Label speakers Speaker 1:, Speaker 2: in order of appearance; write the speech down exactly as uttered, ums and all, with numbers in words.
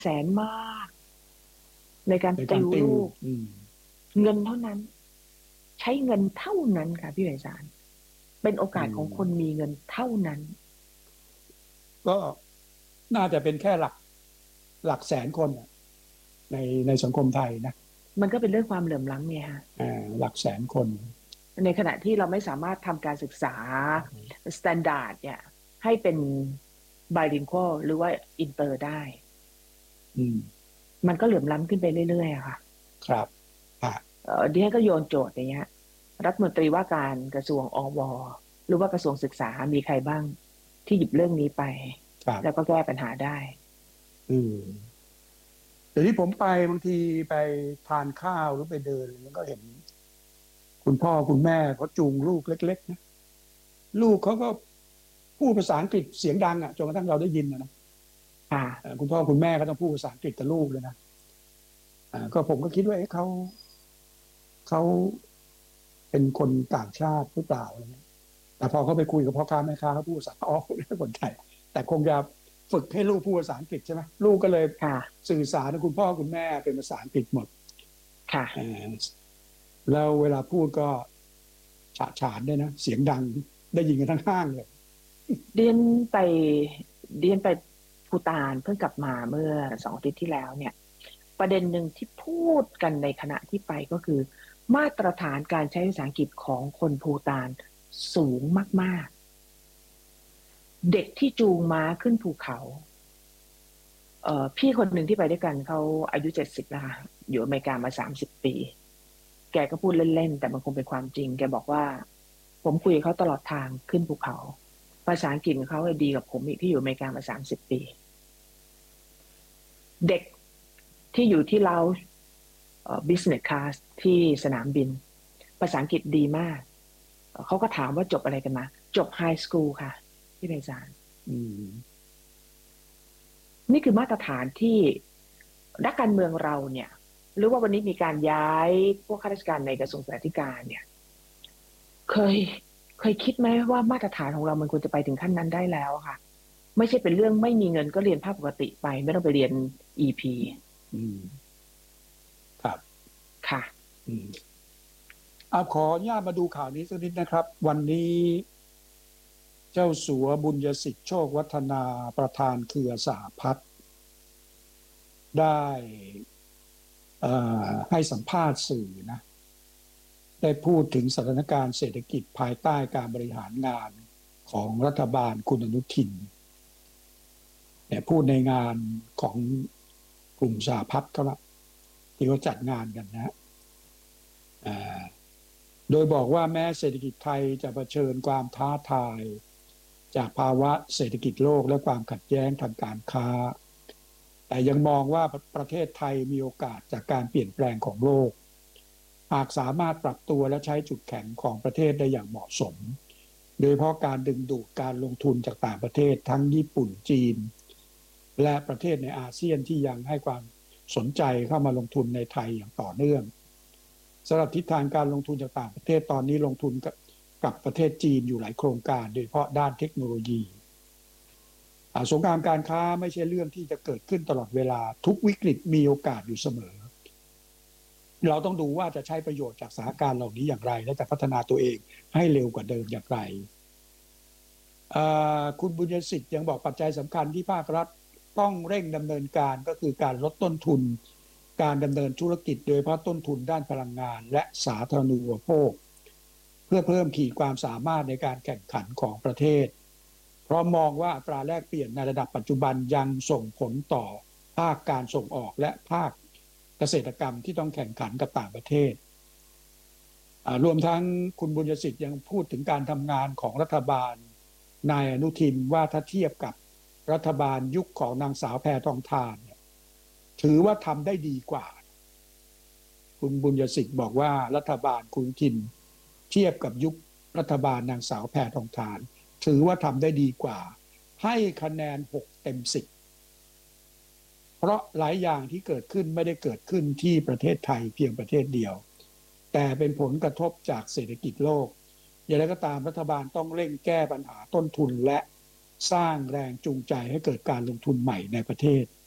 Speaker 1: แสนมากในการ
Speaker 2: ในการติว
Speaker 1: ติวลูก
Speaker 2: อืม
Speaker 1: เงินเท่านั้นใช้เงินเท่านั้นค่ะพี่ไพศาลเป็นโอกา
Speaker 2: อื
Speaker 1: สของคน
Speaker 2: ม
Speaker 1: มีเงินเท่านั้น
Speaker 2: ก็น่าจะเป็นแค่หลักหลักแสนคนอะในในสังคมไทยนะ
Speaker 1: มันก็เป็นเรื่องความเหลื่อมล้ำไงฮะ
Speaker 2: อ่าหลักแสนคน
Speaker 1: ในขณะที่เราไม่สามารถทำการศึกษาสแตนดาร์ดเนี่ยให้เป็น bilingual หรือว่าอินเตอร์ได้
Speaker 2: อืม
Speaker 1: มันก็เหลื่อมล้ำขึ้นไปเรื่อยๆอะค่ะ
Speaker 2: ครับอ่า
Speaker 1: เอ่อดิฉันก็โยนโจทย์อย่างเงี้ยรัฐมนตรีว่าการกระทรวงอวหรือว่ากระทรวงศึกษามีใครบ้างที่หยิบเรื่องนี้ไปแล้วก็
Speaker 2: ครับ
Speaker 1: แก้ปัญหาได้
Speaker 2: อืมเดี๋ยวนี้ผมไปบางทีไปทานข้าวหรือไปเดินแล้วก็เห็นคุณพ่อคุณแม่เขาจูงลูกเล็กๆนะลูกเขาก็พูดภาษาอังกฤษเสียงดังอ่ะจนกระทั่งเราได้ยินนะนะ
Speaker 1: ค่ะ
Speaker 2: เอ่อคุณพ่อคุณแม่ก็ต้องพูดภาษาอังกฤษกับลูกเลยนะอ่าก็ผมก็คิดว่าเอ๊ะเขาเขาเป็นคนต่างชาติหรือเปล่าอะไรเงี้ยแต่พอเขาไปคุยกับพ่อค้าแม่ค้าเขาพูดภาษาอ๋อเป็นคนไทยแต่คงจะฝึกให้ลูกพูดภาษาอังกฤษใช่ไหมลูกก็เลย
Speaker 1: ค่ะ
Speaker 2: สื่อสารกับคุณพ่อคุณแม่เป็นภาษาอังกฤษหมด
Speaker 1: ค่ะ
Speaker 2: อ่าแล้วเวลาพูดก็ฉะฉานด้วยนะเสียงดังได้ยินกันทั้งห้างเลย
Speaker 1: เดียนไปเดียนไปภูฏานเพิ่งกลับมาเมื่อสองอาทิตย์ที่แล้วเนี่ยประเด็นหนึ่งที่พูดกันในขณะที่ไปก็คือมาตรฐานการใช้ภาษาอังกฤษของคนภูฏานสูงมากๆเด็กที่จูงม้าขึ้นภูเขาเอ่อพี่คนหนึ่งที่ไปด้วยกันเขาอายุเจ็ดสิบแล้วค่ะอยู่อเมริกามาสามสิบปีแกก็พูดเล่นๆแต่มันคงเป็นความจริงแกบอกว่าผมคุยกับเขาตลอดทางขึ้นภูเขาภาษาอังกฤษของเขาดีกับผมอีกที่อยู่อเมริกามาสามสิบปี เด็กที่อยู่ที่เราเอ่อ business class ที่สนามบินภาษาอังกฤษดีมากเอ่อเขาก็ถามว่าจบอะไรกันมาจบไฮสคูลค่ะที่ไพศาล
Speaker 2: อืม
Speaker 1: นี่คือมาตรฐานที่นักการเมืองเราเนี่ยหรือว่าวันนี้มีการย้ายพวกข้าราชการในกระทรวงศึกษาธิการเนี่ยเคยเคยคิดไหมว่ามาตรฐานของเรามันควรจะไปถึงขั้นนั้นได้แล้วอะค่ะไม่ใช่เป็นเรื่องไม่มีเงินก็เรียนภาคปกติไปไม่ต้องไปเรียน อี พี
Speaker 2: อืมครับ
Speaker 1: ค่ะ
Speaker 2: อืมเอาขออนุญาตมาดูข่าวนี้สักนิดนะครับวันนี้เจ้าสัวบุญยสิทธิโชควัฒนาประธานเครือสหพัฒน์ได้เอ่อให้สัมภาษณ์สื่อนะได้พูดถึงสถานการณ์เศรษฐกิจภายใต้การบริหารงานของรัฐบาลคุณอนุทินเนี่ยพูดในงานของกลุ่มสหพัฒน์เขาละที่เขาจัดงานกันนะฮะอ่า โดยบอกว่าแม้เศรษฐกิจไทยจะเผชิญความท้าทายจากภาวะเศรษฐกิจโลกและความขัดแย้งทางการค้าแต่ยังมองว่าประเทศไทยมีโอกาสจากการเปลี่ยนแปลงของโลกหากสามารถปรับตัวและใช้จุดแข็งของประเทศได้อย่างเหมาะสมโดยเฉพาะการดึงดูดการลงทุนจากต่างประเทศทั้งญี่ปุ่นจีนและประเทศในอาเซียนที่ยังให้ความสนใจเข้ามาลงทุนในไทยอย่างต่อเนื่อง สำหรับทิศทางการลงทุนจากต่างประเทศตอนนี้ลงทุนกับกับประเทศจีนอยู่หลายโครงการโดยเฉพาะด้านเทคโนโลยีสงครามการค้าไม่ใช่เรื่องที่จะเกิดขึ้นตลอดเวลาทุกวิกฤตมีโอกาสอยู่เสมอเราต้องดูว่าจะใช้ประโยชน์จากสถานการณ์เหล่านี้อย่างไรและจะพัฒนาตัวเองให้เร็วกว่าเดิมอย่างไรคุณบุญยสิทธิ์ยังบอกปัจจัยสำคัญที่ภาครัฐต้องเร่งดำเนินการก็คือการลดต้นทุนการดำเนินธุรกิจโดยเฉพาะต้นทุนด้านพลังงานและสาธารณูปโภคเพื่อเพิ่มขีดความสามารถในการแข่งขันของประเทศเพราะมองว่าอัตราแลกเปลี่ยนในระดับปัจจุบันยังส่งผลต่อภาคการส่งออกและภาคเกษตรกรรมที่ต้องแข่งขันกับต่างประเทศรวมทั้งคุณบุญยสิทธิ์ยังพูดถึงการทำงานของรัฐบาลนายอนุทินว่าถ้าเทียบกับรัฐบาลยุคของนางสาวแพทองธารเนี่ยถือว่าทำได้ดีกว่าคุณบุญยสิทธิ์บอกว่ารัฐบาลคุณอนุทินเทียบกับยุครัฐบาลนางสาวแพทองธารถือว่าทำได้ดีกว่าให้คะแนนหกเต็มสิบเพราะหลายอย่างที่เกิดขึ้นไม่ได้เกิดขึ้นที่ประเทศไทยเพียงประเทศเดียวแต่เป็นผลกระทบจากเศรษฐกิจโลกอย่างไรก็ตามรัฐบาลต้องเร่งแก้ปัญหาต้นทุนและสร้างแรงจูงใจให้เกิดการลงทุนใหม่ในประเทศ